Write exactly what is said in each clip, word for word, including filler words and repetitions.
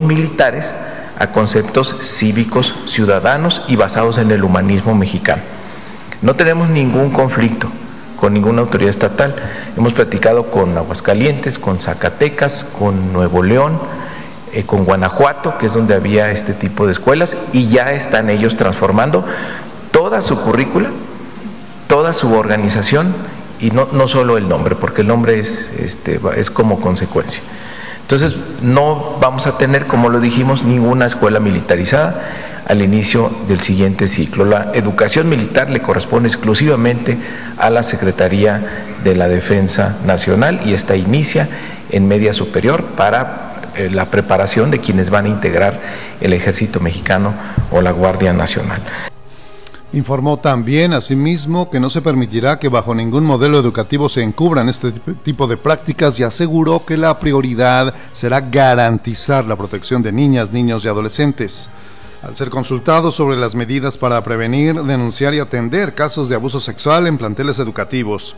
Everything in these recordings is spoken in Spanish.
militares a conceptos cívicos, ciudadanos y basados en el humanismo mexicano. No tenemos ningún conflicto con ninguna autoridad estatal. Hemos platicado con Aguascalientes, con Zacatecas, con Nuevo León, eh, con Guanajuato, que es donde había este tipo de escuelas, y ya están ellos transformando toda su currícula, toda su organización, y no, no solo el nombre, porque el nombre es, este, es como consecuencia. Entonces, no vamos a tener, como lo dijimos, ninguna escuela militarizada al inicio del siguiente ciclo. La educación militar le corresponde exclusivamente a la Secretaría de la Defensa Nacional y esta inicia en media superior para eh, la preparación de quienes van a integrar el Ejército Mexicano o la Guardia Nacional. Informó también, asimismo, que no se permitirá que bajo ningún modelo educativo se encubran este tipo de prácticas y aseguró que la prioridad será garantizar la protección de niñas, niños y adolescentes. Al ser consultado sobre las medidas para prevenir, denunciar y atender casos de abuso sexual en planteles educativos,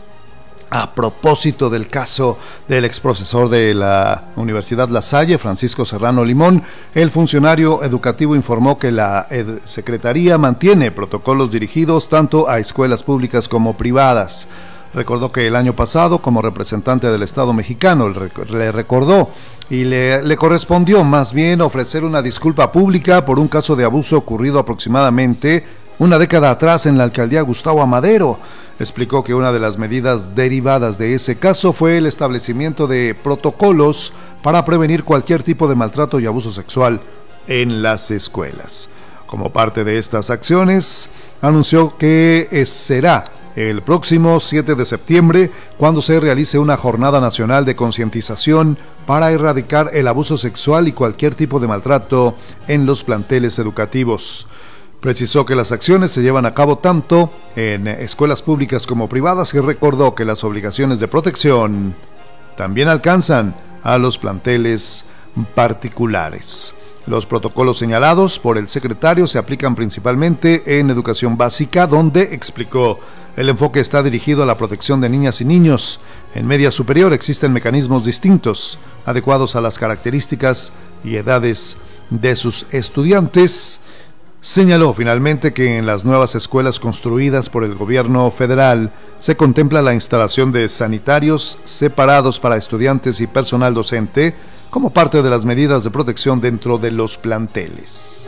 a propósito del caso del exprofesor de la Universidad La Salle, Francisco Serrano Limón, el funcionario educativo informó que la Secretaría mantiene protocolos dirigidos tanto a escuelas públicas como privadas. Recordó que el año pasado, como representante del Estado mexicano, le recordó y le, le correspondió más bien ofrecer una disculpa pública por un caso de abuso ocurrido aproximadamente una década atrás en la alcaldía Gustavo Amadero. Explicó que una de las medidas derivadas de ese caso fue el establecimiento de protocolos para prevenir cualquier tipo de maltrato y abuso sexual en las escuelas. Como parte de estas acciones, anunció que será el próximo siete de septiembre cuando se realice una jornada nacional de concientización para erradicar el abuso sexual y cualquier tipo de maltrato en los planteles educativos. Precisó que las acciones se llevan a cabo tanto en escuelas públicas como privadas y recordó que las obligaciones de protección también alcanzan a los planteles particulares. Los protocolos señalados por el secretario se aplican principalmente en educación básica, donde explicó el enfoque está dirigido a la protección de niñas y niños. En media superior existen mecanismos distintos, adecuados a las características y edades de sus estudiantes. Señaló finalmente que en las nuevas escuelas construidas por el gobierno federal se contempla la instalación de sanitarios separados para estudiantes y personal docente como parte de las medidas de protección dentro de los planteles.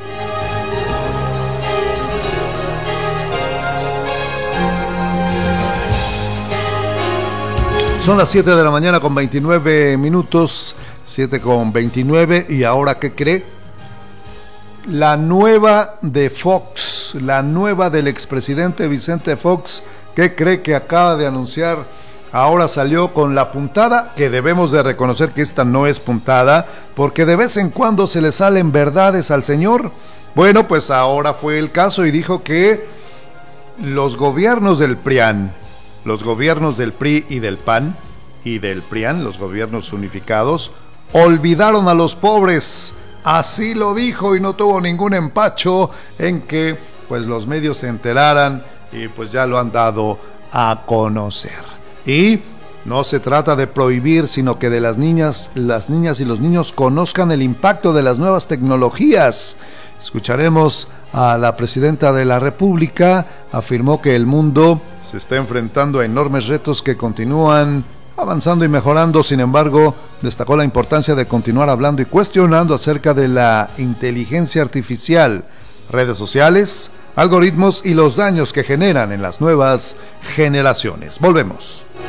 Son las siete de la mañana con veintinueve minutos, siete con veintinueve, y ahora, ¿qué cree? La nueva de Fox, la nueva del expresidente Vicente Fox, ¿qué cree que acaba de anunciar? Ahora salió con la puntada, que debemos de reconocer que esta no es puntada, porque de vez en cuando se le salen verdades al señor. Bueno, pues ahora fue el caso y dijo que los gobiernos del PRIAN, los gobiernos del P R I y del P A N y del PRIAN, los gobiernos unificados, olvidaron a los pobres. Así lo dijo y no tuvo ningún empacho en que pues los medios se enteraran y pues ya lo han dado a conocer. Y no se trata de prohibir, sino que de las niñas, las niñas y los niños conozcan el impacto de las nuevas tecnologías. Escucharemos a la presidenta de la República. Afirmó que el mundo se está enfrentando a enormes retos que continúan avanzando y mejorando. Sin embargo, destacó la importancia de continuar hablando y cuestionando acerca de la inteligencia artificial, redes sociales, algoritmos y los daños que generan en las nuevas generaciones. Volvemos.